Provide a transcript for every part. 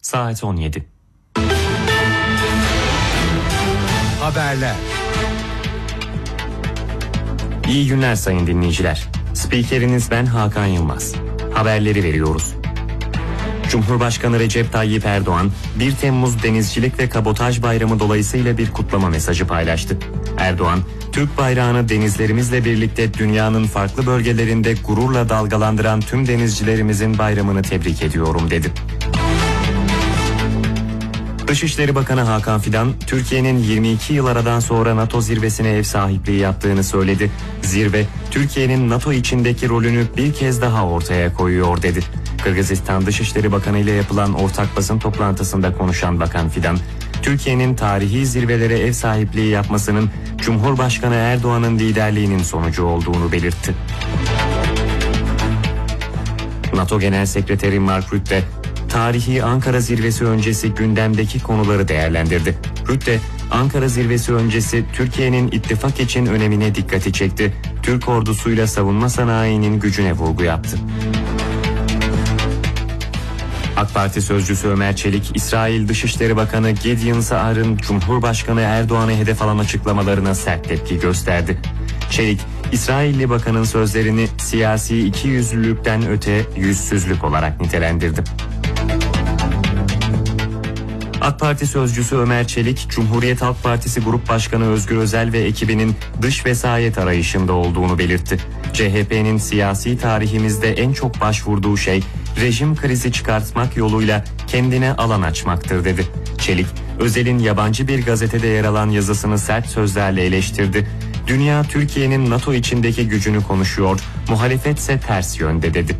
Saat 17. Haberler. İyi günler sayın dinleyiciler. Spikeriniz ben Hakan Yılmaz. Haberleri veriyoruz. Cumhurbaşkanı Recep Tayyip Erdoğan, 1 Temmuz Denizcilik ve Kabotaj Bayramı dolayısıyla bir kutlama mesajı paylaştı. Erdoğan, Türk bayrağını denizlerimizle birlikte dünyanın farklı bölgelerinde gururla dalgalandıran tüm denizcilerimizin bayramını tebrik ediyorum dedi. Dışişleri Bakanı Hakan Fidan, Türkiye'nin 22 yıl aradan sonra NATO zirvesine ev sahipliği yaptığını söyledi. Zirve, Türkiye'nin NATO içindeki rolünü bir kez daha ortaya koyuyor dedi. Kırgızistan Dışişleri Bakanı ile yapılan ortak basın toplantısında konuşan Bakan Fidan, Türkiye'nin tarihi zirvelere ev sahipliği yapmasının Cumhurbaşkanı Erdoğan'ın liderliğinin sonucu olduğunu belirtti. NATO Genel Sekreteri Mark Rutte, tarihi Ankara Zirvesi öncesi gündemdeki konuları değerlendirdi. Rutte, Ankara Zirvesi öncesi Türkiye'nin ittifak için önemine dikkati çekti. Türk ordusuyla savunma sanayinin gücüne vurgu yaptı. AK Parti sözcüsü Ömer Çelik, İsrail Dışişleri Bakanı Gideon Saar'ın Cumhurbaşkanı Erdoğan'ı hedef alan açıklamalarına sert tepki gösterdi. Çelik, İsrailli bakanın sözlerini siyasi ikiyüzlülükten öte yüzsüzlük olarak nitelendirdi. AK Parti sözcüsü Ömer Çelik, Cumhuriyet Halk Partisi Grup Başkanı Özgür Özel ve ekibinin dış vesayet arayışında olduğunu belirtti. CHP'nin siyasi tarihimizde en çok başvurduğu şey rejim krizi çıkartmak yoluyla kendine alan açmaktır dedi. Çelik, Özel'in yabancı bir gazetede yer alan yazısını sert sözlerle eleştirdi. Dünya Türkiye'nin NATO içindeki gücünü konuşuyor, muhalefetse ters yönde dedi.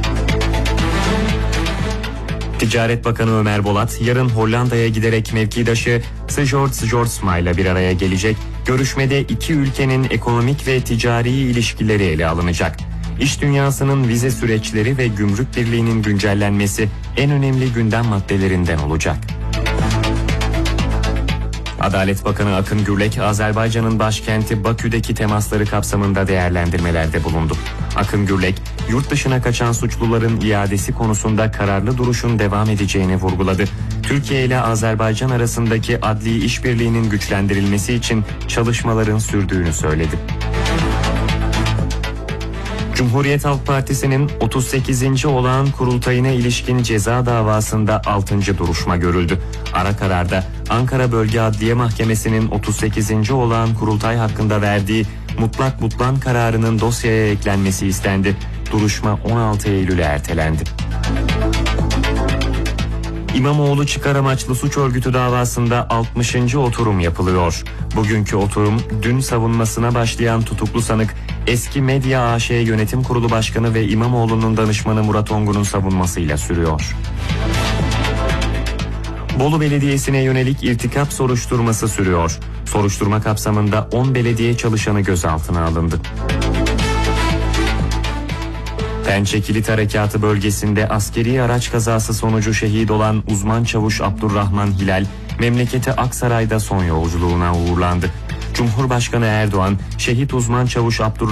Ticaret Bakanı Ömer Bolat yarın Hollanda'ya giderek mevkidaşı Sjord Sjordsma ile bir araya gelecek. Görüşmede iki ülkenin ekonomik ve ticari ilişkileri ele alınacak. İş dünyasının vize süreçleri ve gümrük birliğinin güncellenmesi en önemli gündem maddelerinden olacak. Adalet Bakanı Akın Gürlek, Azerbaycan'ın başkenti Bakü'deki temasları kapsamında değerlendirmelerde bulundu. Akın Gürlek, yurt dışına kaçan suçluların iadesi konusunda kararlı duruşun devam edeceğini vurguladı. Türkiye ile Azerbaycan arasındaki adli işbirliğinin güçlendirilmesi için çalışmaların sürdüğünü söyledi. Cumhuriyet Halk Partisi'nin 38. olağan kurultayına ilişkin ceza davasında 6. duruşma görüldü. Ara kararda Ankara Bölge Adliye Mahkemesi'nin 38. olağan kurultay hakkında verdiği mutlak butlan kararının dosyaya eklenmesi istendi. Duruşma 16 Eylül'e ertelendi. İmamoğlu çıkar amaçlı suç örgütü davasında 60. oturum yapılıyor. Bugünkü oturum dün savunmasına başlayan tutuklu sanık eski Medya AŞ Yönetim Kurulu Başkanı ve İmamoğlu'nun danışmanı Murat Ongun'un savunmasıyla sürüyor. Bolu Belediyesi'ne yönelik irtikap soruşturması sürüyor. Soruşturma kapsamında 10 belediye çalışanı gözaltına alındı. Pençe Kilit Harekatı bölgesinde askeri araç kazası sonucu şehit olan uzman çavuş Abdurrahman Hilal, memleketi Aksaray'da son yolculuğuna uğurlandı. Cumhurbaşkanı Erdoğan, şehit uzman çavuş Abdurrahman